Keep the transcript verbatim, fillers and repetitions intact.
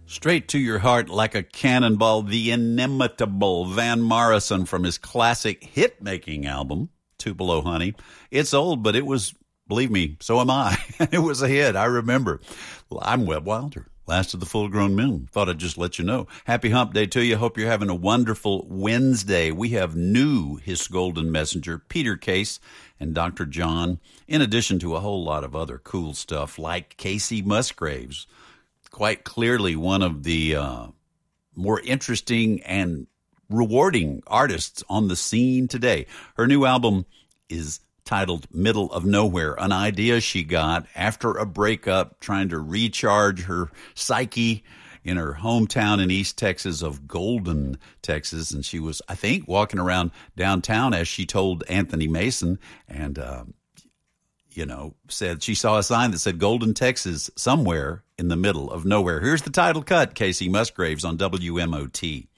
Straight to your heart like a cannonball, the inimitable Van Morrison from his classic hit-making album, Tupelo Honey. It's old, but it was, believe me, so am I. It was a hit, I remember. I'm Webb Wilder, last of the full-grown men. Thought I'd just let you know. Happy Hump Day to you. Hope you're having a wonderful Wednesday. We have new His Golden Messenger, Peter Case, and Doctor John, in addition to a whole lot of other cool stuff like Kacey Musgraves. Quite clearly one of the uh, more interesting and rewarding artists on the scene today. Her new album is titled Middle of Nowhere, an idea she got after a breakup, trying to recharge her psyche in her hometown in East Texas of Golden, Texas. And she was, I think, walking around downtown, as she told Anthony Mason, and uh, you know, said she saw a sign that said Golden, Texas, somewhere in the middle of nowhere. Here's the title cut, Kacey Musgraves on W M O T.